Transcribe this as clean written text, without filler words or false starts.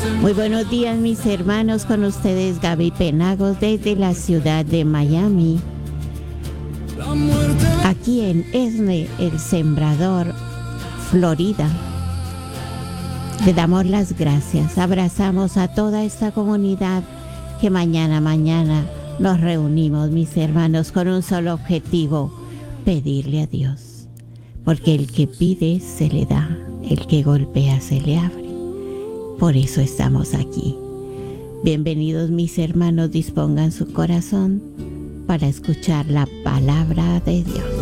Muy buenos días, mis hermanos, con ustedes Gaby Penagos desde la ciudad de Miami, aquí en Esne, El Sembrador, Florida. Le damos las gracias, abrazamos a toda esta comunidad que mañana nos reunimos, mis hermanos, con un solo objetivo: pedirle a Dios, porque el que pide se le da, el que golpea se le abre. Por eso estamos aquí. Bienvenidos, mis hermanos, dispongan su corazón para escuchar la palabra de Dios.